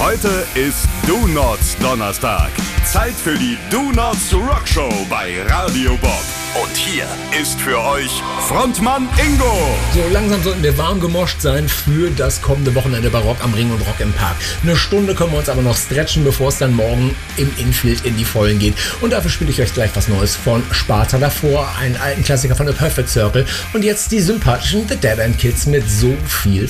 Heute ist Donuts Donnerstag. Zeit für die Donuts Rock Show bei Radio Bob. Und hier ist für euch Frontmann Ingo. So langsam sollten wir warm gemoscht sein für das kommende Wochenende bei Rock am Ring und Rock im Park. Eine Stunde können wir uns aber noch stretchen, bevor es dann morgen im Infield in die Vollen geht. Und dafür spiele ich euch gleich was Neues von Sparta. Davor einen alten Klassiker von The Perfect Circle. Und jetzt die sympathischen The Dead End Kids mit so viel